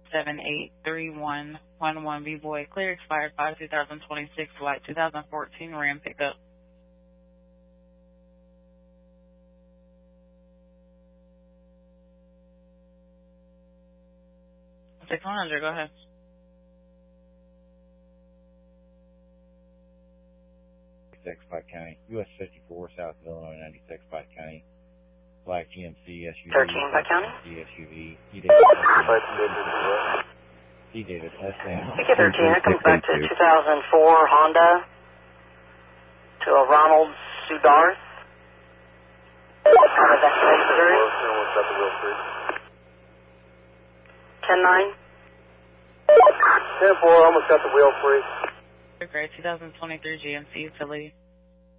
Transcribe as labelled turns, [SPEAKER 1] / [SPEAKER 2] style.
[SPEAKER 1] 783111 B-Boy, clear, expired 5/2026, white 2014 Ram pickup. 6100, go ahead.
[SPEAKER 2] Pike County, US 54, South Illinois 96, Pike County. Black GMC SUV.
[SPEAKER 3] 13 Pike County.
[SPEAKER 2] SUV. C David SM.
[SPEAKER 3] Ticket 13, that comes back to 2004 Honda to a Ronald Sudarth. Out of that Missouri. 10-9.
[SPEAKER 4] 10-4, almost got the wheel free.
[SPEAKER 1] Great, 2023 GMC utility.